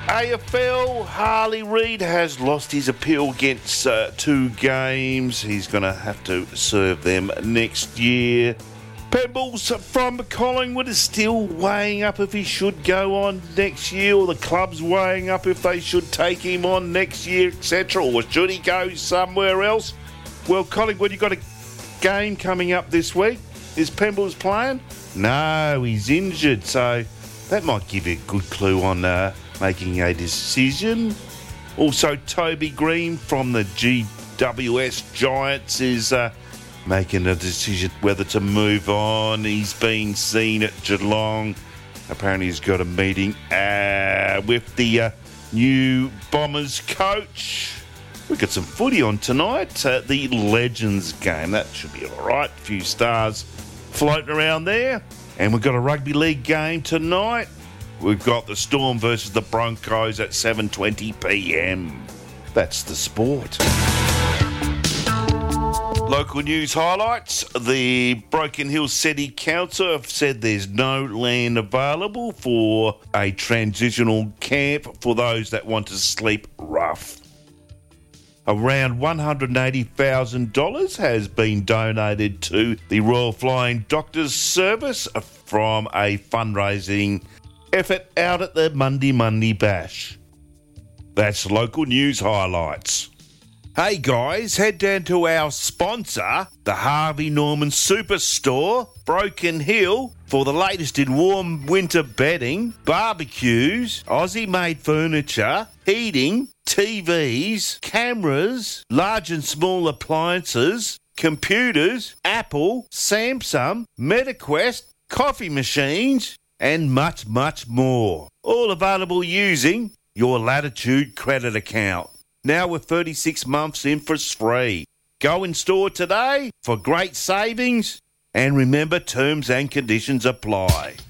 AFL, Harley Reid has lost his appeal against 2 games. He's going to have to serve them next year. Pebbles from Collingwood is still weighing up if he should go on next year, or the club's weighing up if they should take him on next year, etc. Or should he go somewhere else? Well, Collingwood, you've got a game coming up this week. Is Pebbles playing? No, he's injured, so that might give you a good clue on making a decision. Also, Toby Green from the GWS Giants is making a decision whether to move on. He's been seen at Geelong. Apparently he's got a meeting with the new Bombers coach. We've got some footy on tonight, the Legends game. That should be all right. A few stars floating around there. And we've got a rugby league game tonight. We've got the Storm versus the Broncos at 7:20pm. That's the sport. Local news highlights. The Broken Hill City Council have said there's no land available for a transitional camp for those that want to sleep rough. Around $180,000 has been donated to the Royal Flying Doctors Service from a fundraising effort out at the Monday Bash. That's local news highlights. Hey guys, head down to our sponsor, the Harvey Norman Superstore, Broken Hill, for the latest in warm winter bedding, barbecues, Aussie-made furniture, heating, TVs, cameras, large and small appliances, computers, Apple, Samsung, MetaQuest, coffee machines, and much, much more. All available using your Latitude credit account. Now with 36 months interest free. Go in store today for great savings, and remember, terms and conditions apply.